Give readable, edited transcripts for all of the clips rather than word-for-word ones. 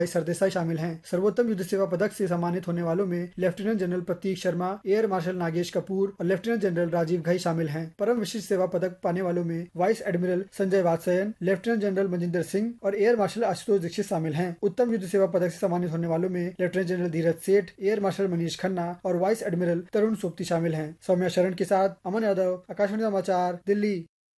सरदेसाई शामिल हैं। सर्वोत्तम युद्ध सेवा पदक से सम्मानित होने वालों में लेफ्टिनेंट जनरल प्रतीक शर्मा, एयर मार्शल नागेश कपूर और लेफ्टिनेंट जनरल राजीव घई शामिल हैं। परम विशिष्ट सेवा पदक पाने वालों में vice admiral Sanjay Vatsyayan, lieutenant general Manjinder Singh और एयर मार्शल आशुतोष दीक्षित शामिल हैं। उत्तम युद्ध सेवा पदक से सम्मानित होने वालों में लेफ्टिनेंट जनरल धीरज सेठ, एयर मार्शल मनीष खन्ना और वाइस एडमिरल तरुण सोपती शामिल हैं। सौम्या शरण के साथ अमन यादव, आकाशवाणी समाचार, दिल्ली।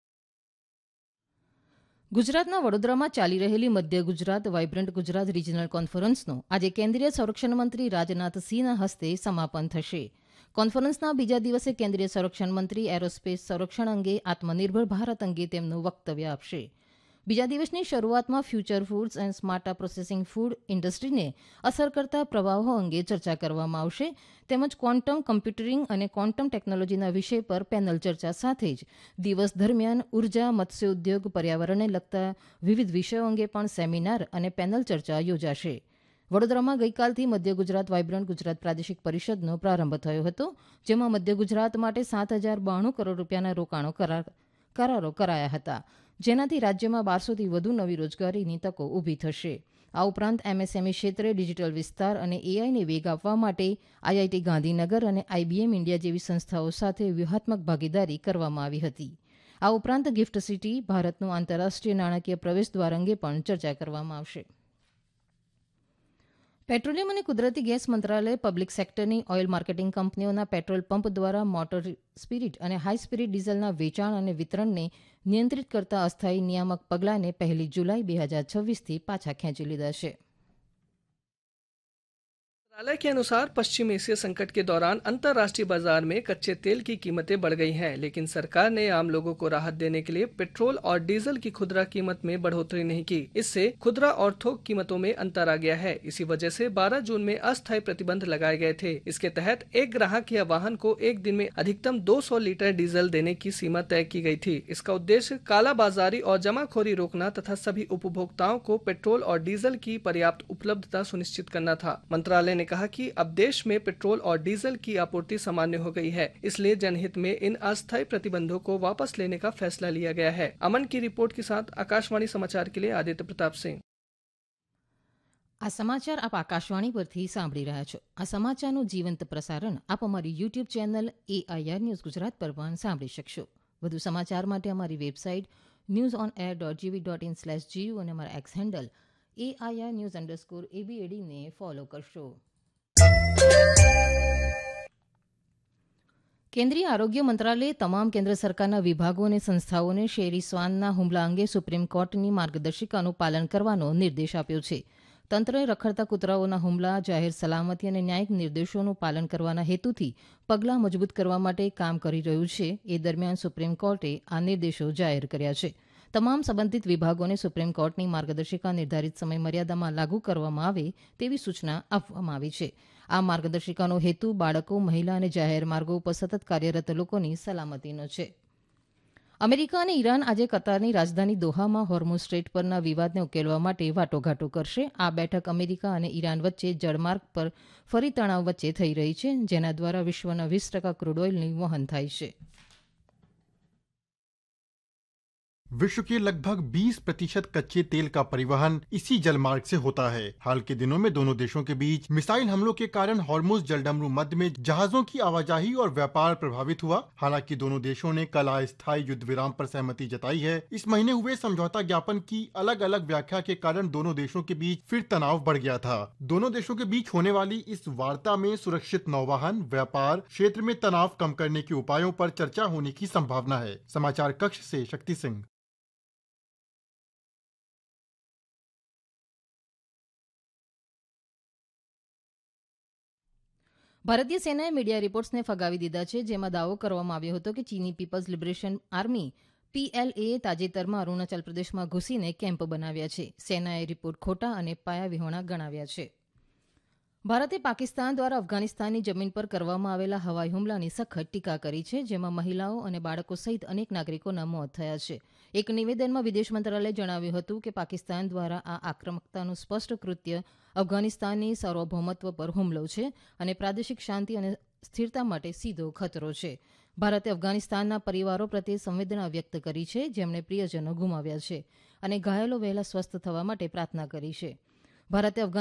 ગુજરાતના વડોદરામાં ચાલી રહેલી મધ્ય ગુજરાત વાઇબ્રન્ટ ગુજરાત રિજનલ કોન્ફરન્સનું આજે કેન્દ્રીય સંરક્ષણ મંત્રી રાજનાથસિંહના હસ્તે સમાપન થશે. કોન્ફરન્સના બીજા દિવસે કેન્દ્રીય સંરક્ષણ મંત્રી એરોસ્પેસ સંરક્ષણ અંગે આત્મનિર્ભર ભારત અંગે તેમનું વક્તવ્ય આપશે. બીજા દિવસની શરૂઆતમાં future foods and smart processing food ઇન્ડસ્ટ્રીને અસર કરતા પ્રવાહો અંગે ચર્ચા કરવામાં આવશે તેમજ ક્વોન્ટમ કમ્પ્યુટિંગ અને ક્વોન્ટમ ટેકનોલોજીના વિષય પર પેનલ ચર્ચા સાથે જ દિવસ દરમિયાન ઉર્જા, મત્સ્યોદ્યોગ, પર્યાવરણને લગતા વિવિધ વિષયો અંગે પણ સેમિનાર અને પેનલ ચર્ચા યોજાશે. વડોદરામાં ગઈકાલથી મધ્ય ગુજરાત વાઇબ્રન્ટ ગુજરાત પ્રાદેશિક પરિષદનો પ્રારંભ થયો હતો, જેમાં મધ્ય ગુજરાત માટે 7,092 કરોડ રૂપિયાના રોકાણો કરારો કરાયા હતા, જેનાથી રાજ્યમાં 1200થી વધુ નવી રોજગારીની તકો ઊભી થશે. આ ઉપરાંત એમએસએમઈ ક્ષેત્રે ડિજિટલ વિસ્તાર અને એઆઈને વેગ આપવા માટે આઈઆઈટી ગાંધીનગર અને આઈબીએમ ઇન્ડિયા જેવી સંસ્થાઓ સાથે વ્યૂહાત્મક ભાગીદારી કરવામાં આવી હતી. આ ઉપરાંત ગિફ્ટ સિટી, ભારતનું આંતરરાષ્ટ્રીય નાણાકીય પ્રવેશ દ્વાર અંગે પણ ચર્ચા કરવામાં આવશે. પેટ્રોલિયમ અને કુદરતી ગેસ મંત્રાલય પબ્લિક સેક્ટરની ઓઇલ માર્કેટિંગ કંપનીઓના પેટ્રોલ પંપ દ્વારા મોટર સ્પિરિટ અને હાઈ સ્પિરિટ ડીઝલના વેચાણ અને વિતરણને નિયંત્રિત કરતા અસ્થાયી નિયામક પગલાંને 1 જુલાઈ 2026થી પાછા ખેંચી લીધા છે. मंत्रालय के अनुसार पश्चिम एशिया संकट के दौरान अंतर्राष्ट्रीय बाजार में कच्चे तेल की कीमतें बढ़ गई हैं, लेकिन सरकार ने आम लोगों को राहत देने के लिए पेट्रोल और डीजल की खुदरा कीमत में बढ़ोतरी नहीं की. इससे खुदरा और थोक कीमतों में अंतर आ गया है. इसी वजह से 12 जून में अस्थायी प्रतिबंध लगाए गए थे. इसके तहत एक ग्राहक या वाहन को एक दिन में अधिकतम 200 लीटर डीजल देने की सीमा तय की गई थी. इसका उद्देश्य कालाबाजारी और जमाखोरी रोकना तथा सभी उपभोक्ताओं को पेट्रोल और डीजल की पर्याप्त उपलब्धता सुनिश्चित करना था. मंत्रालय ने कहा कि अब देश में पेट्रोल और डीजल की आपूर्ति सामान्य हो गई है, इसलिए जनहित में इन अस्थायी प्रतिबंधों को वापस लेने का फैसला लिया गया है. अमन की रिपोर्ट के साथ आकाशवाणी समाचार के लिए आदित्य प्रताप सिंह. આ સમાચાર આપ આકાશવાણી પરથી સાંભળી રહ્યા છો. આ સમાચારનું જીવંત પ્રસારણ આપ અમારી YouTube channel AIR news Gujarat પર પણ સાંભળી શકશો. વધુ સમાચાર માટે અમારી વેબસાઇટ newsonair.gv.in/gu અને અમારા એક્સ હેન્ડલ AIR_news_ABAD ને ફોલો કરશો. કેન્દ્રીય આરોગ્ય મંત્રાલયે તમામ કેન્દ્ર સરકારના વિભાગો અને સંસ્થાઓને શેરી શ્વાનના હુમલા અંગે સુપ્રીમ કોર્ટની માર્ગદર્શિકાનું પાલન કરવાનો નિર્દેશ આપ્યો છે. તંત્રએ રખડતા કૂતરાઓના હુમલા, જાહેર સલામતી અને ન્યાયિક નિર્દેશોનું પાલન કરવાના હેતુથી પગલાં મજબૂત કરવા માટે કામ કરી રહ્યું છે. એ દરમિયાન સુપ્રીમ કોર્ટે આ નિર્દેશો જાહેર કર્યા છે. તમામ સંબંધિત વિભાગોને સુપ્રીમ કોર્ટની માર્ગદર્શિકા નિર્ધારિત સમય મર્યાદામાં લાગુ કરવામાં આવે તેવી સૂચના આપવામાં આવી છે. આ માર્ગદર્શિકાનો હેતુ બાળકો, મહિલા અને જાહેર માર્ગો ઉપર સતત કાર્યરત લોકોની સલામતીનો છે. અમેરિકા અને ઈરાન આજે કતારની રાજધાની દોહામાં હોર્મુઝ સ્ટ્રેટ પરના વિવાદને ઉકેલવા માટે વાટાઘાટો કરશે. આ બેઠક અમેરિકા અને ઈરાન વચ્ચે જળમાર્ગ પર ફરી તણાવ વચ્ચે થઈ રહી છે, જેના દ્વારા વિશ્વના 20% ક્રૂડ ઓઇલનું વહન થાય છે. विश्व के लगभग 20% कच्चे तेल का परिवहन इसी जलमार्ग से होता है. हाल के दिनों में दोनों देशों के बीच मिसाइल हमलों के कारण हॉर्मुज़ जलडमरू मध्य में जहाजों की आवाजाही और व्यापार प्रभावित हुआ. हालांकि दोनों देशों ने कल अस्थायी युद्ध विराम पर सहमति जताई है. इस महीने हुए समझौता ज्ञापन की अलग अलग व्याख्या के कारण दोनों देशों के बीच फिर तनाव बढ़ गया था. दोनों देशों के बीच होने वाली इस वार्ता में सुरक्षित नौवहन, व्यापार क्षेत्र में तनाव कम करने के उपायों पर चर्चा होने की संभावना है. समाचार कक्ष से शक्ति सिंह. ભારતીય સેનાએ મીડિયા રિપોર્ટ્સને ફગાવી દીધા છે, જેમાં દાવો કરવામાં આવ્યો હતો કે ચીની પીપલ્સ લિબરેશન આર્મી PLAએ તાજેતરમાં અરુણાચલ પ્રદેશમાં ઘૂસીને કેમ્પ બનાવ્યા છે. સેનાએ રિપોર્ટ ખોટા અને પાયાવિહોણા ગણાવ્યા છે. ભારતે પાકિસ્તાન દ્વારા અફઘાનિસ્તાનની જમીન પર કરવામાં આવેલા હવાઈ હુમલાની સખત ટીકા કરી છે, જેમાં મહિલાઓ અને બાળકો સહિત અનેક નાગરિકોના મોત થયા છે. એક નિવેદનમાં વિદેશ મંત્રાલયે જણાવ્યું હતું કે પાકિસ્તાન દ્વારા આ આક્રમકતાનું સ્પષ્ટ કૃત્ય અફઘાનિસ્તાનની સાર્વભૌમત્વ પર હુમલો છે અને પ્રાદેશિક શાંતિ અને સ્થિરતા માટે સીધો ખતરો છે. ભારતે અફઘાનિસ્તાનના પરિવારો પ્રત્યે સંવેદના વ્યક્ત કરી છે, જેમણે પ્રિયજનો ગુમાવ્યા છે, અને ઘાયલો વહેલા સ્વસ્થ થવા માટે પ્રાર્થના કરી છે. ભારતે